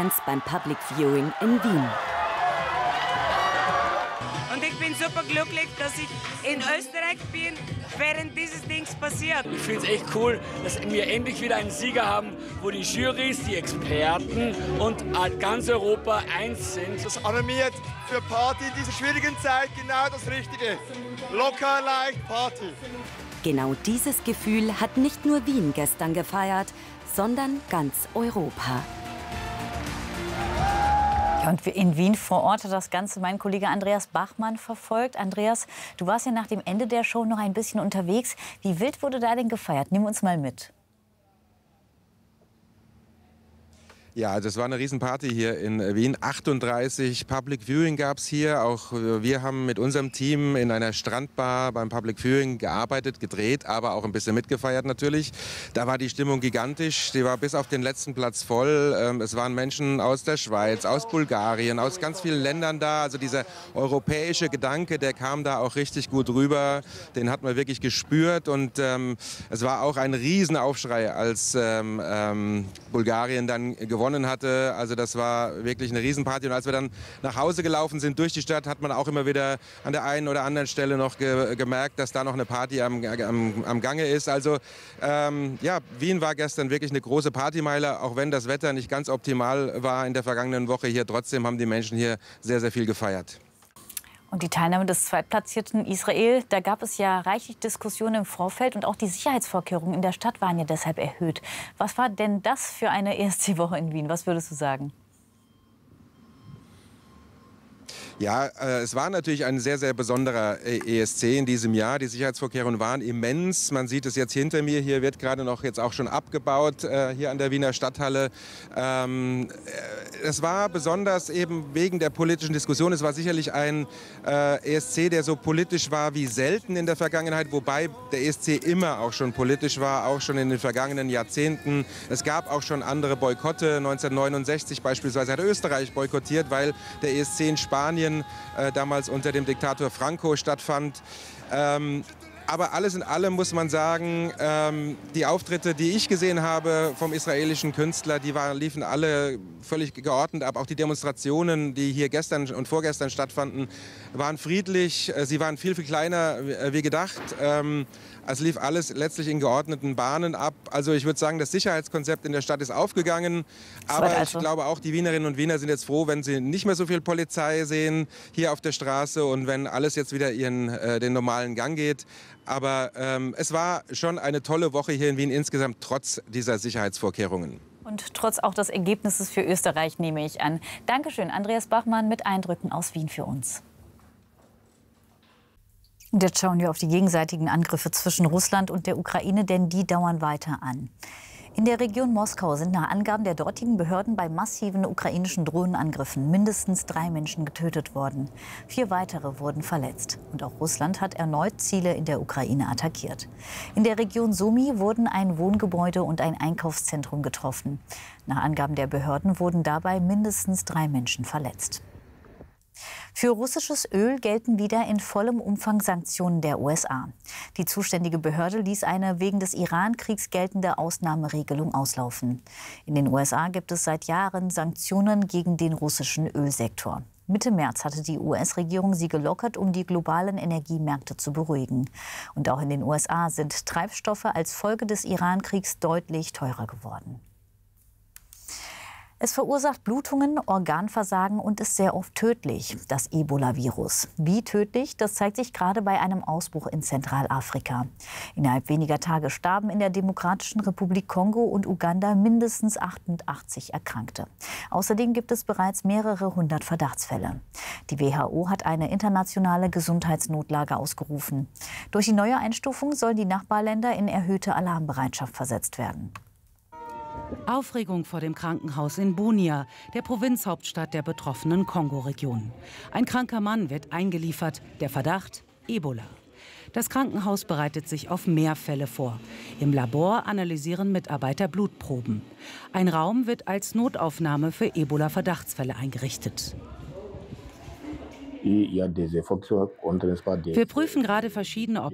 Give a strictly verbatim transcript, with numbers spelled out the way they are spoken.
Fans beim Public Viewing in Wien. Und ich bin super glücklich, dass ich in Österreich bin, während dieses Dings passiert. Ich finde es echt cool, dass wir endlich wieder einen Sieger haben, wo die Jurys, die Experten und ganz Europa eins sind. Das animiert für Party in dieser schwierigen Zeit genau das Richtige. Locker, leicht, Party. Genau dieses Gefühl hat nicht nur Wien gestern gefeiert, sondern ganz Europa. Und in Wien vor Ort hat das Ganze mein Kollege Andreas Bachmann verfolgt. Andreas, du warst ja nach dem Ende der Show noch ein bisschen unterwegs. Wie wild wurde da denn gefeiert? Nimm uns mal mit. Ja, das war eine Riesenparty hier in Wien. achtunddreißig Public Viewing gab es hier. Auch wir haben mit unserem Team in einer Strandbar beim Public Viewing gearbeitet, gedreht, aber auch ein bisschen mitgefeiert natürlich. Da war die Stimmung gigantisch. Die war bis auf den letzten Platz voll. Es waren Menschen aus der Schweiz, aus Bulgarien, aus ganz vielen Ländern da. Also dieser europäische Gedanke, der kam da auch richtig gut rüber. Den hat man wirklich gespürt. Und ähm, es war auch ein Riesenaufschrei, als ähm, ähm, Bulgarien dann gewonnen hatte. Also das war wirklich eine Riesenparty. Und als wir dann nach Hause gelaufen sind durch die Stadt, hat man auch immer wieder an der einen oder anderen Stelle noch ge gemerkt, dass da noch eine Party am, am, am Gange ist. Also ähm, ja, Wien war gestern wirklich eine große Partymeile, auch wenn das Wetter nicht ganz optimal war in der vergangenen Woche hier. Trotzdem haben die Menschen hier sehr, sehr viel gefeiert. Und die Teilnahme des zweitplatzierten Israel, da gab es ja reichlich Diskussionen im Vorfeld und auch die Sicherheitsvorkehrungen in der Stadt waren ja deshalb erhöht. Was war denn das für eine E S C-Woche in Wien? Was würdest du sagen? Ja, äh, es war natürlich ein sehr, sehr besonderer E S C in diesem Jahr. Die Sicherheitsvorkehrungen waren immens. Man sieht es jetzt hinter mir. Hier wird gerade noch jetzt auch schon abgebaut, äh, hier an der Wiener Stadthalle. Ähm, äh, es war besonders eben wegen der politischen Diskussion. Es war sicherlich ein äh, E S C, der so politisch war wie selten in der Vergangenheit, wobei der E S C immer auch schon politisch war, auch schon in den vergangenen Jahrzehnten. Es gab auch schon andere Boykotte. neunzehnhundertneunundsechzig beispielsweise hat Österreich boykottiert, weil der E S C in Spanien Äh, damals unter dem Diktator Franco stattfand. Ähm, aber alles in allem muss man sagen, ähm, die Auftritte, die ich gesehen habe vom israelischen Künstler, die waren, liefen alle völlig geordnet ab. Auch die Demonstrationen, die hier gestern und vorgestern stattfanden, waren friedlich. Sie waren viel, viel kleiner wie gedacht. Ähm, es lief alles letztlich in geordneten Bahnen ab. Also ich würde sagen, das Sicherheitskonzept in der Stadt ist aufgegangen. Aber also. Ich glaube auch, die Wienerinnen und Wiener sind jetzt froh, wenn sie nicht mehr so viel Polizei sehen hier auf der Straße und wenn alles jetzt wieder ihren, äh, den normalen Gang geht. Aber ähm, es war schon eine tolle Woche hier in Wien insgesamt, trotz dieser Sicherheitsvorkehrungen. Und trotz auch des Ergebnisses für Österreich, nehme ich an. Dankeschön, Andreas Bachmann mit Eindrücken aus Wien für uns. Und jetzt schauen wir auf die gegenseitigen Angriffe zwischen Russland und der Ukraine, denn die dauern weiter an. In der Region Moskau sind nach Angaben der dortigen Behörden bei massiven ukrainischen Drohnenangriffen mindestens drei Menschen getötet worden. Vier weitere wurden verletzt. Und auch Russland hat erneut Ziele in der Ukraine attackiert. In der Region Sumy wurden ein Wohngebäude und ein Einkaufszentrum getroffen. Nach Angaben der Behörden wurden dabei mindestens drei Menschen verletzt. Für russisches Öl gelten wieder in vollem Umfang Sanktionen der U S A. Die zuständige Behörde ließ eine wegen des Iran-Kriegs geltende Ausnahmeregelung auslaufen. In den U S A gibt es seit Jahren Sanktionen gegen den russischen Ölsektor. Mitte März hatte die U S-Regierung sie gelockert, um die globalen Energiemärkte zu beruhigen. Und auch in den U S A sind Treibstoffe als Folge des Iran-Kriegs deutlich teurer geworden. Es verursacht Blutungen, Organversagen und ist sehr oft tödlich, das Ebola-Virus. Wie tödlich, das zeigt sich gerade bei einem Ausbruch in Zentralafrika. Innerhalb weniger Tage starben in der Demokratischen Republik Kongo und Uganda mindestens achtundachtzig Erkrankte. Außerdem gibt es bereits mehrere hundert Verdachtsfälle. Die W H O hat eine internationale Gesundheitsnotlage ausgerufen. Durch die neue Einstufung sollen die Nachbarländer in erhöhte Alarmbereitschaft versetzt werden. Aufregung vor dem Krankenhaus in Bunia, der Provinzhauptstadt der betroffenen Kongo-Region. Ein kranker Mann wird eingeliefert, der Verdacht Ebola. Das Krankenhaus bereitet sich auf mehr Fälle vor. Im Labor analysieren Mitarbeiter Blutproben. Ein Raum wird als Notaufnahme für Ebola-Verdachtsfälle eingerichtet. Wir prüfen gerade verschiedene